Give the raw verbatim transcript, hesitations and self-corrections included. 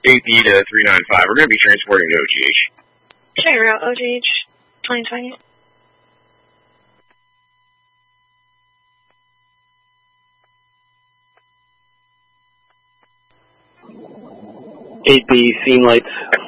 eight B to three nine five. We're going to be transporting to O G H. Okay, route O G H twenty twenty. eight B, scene lights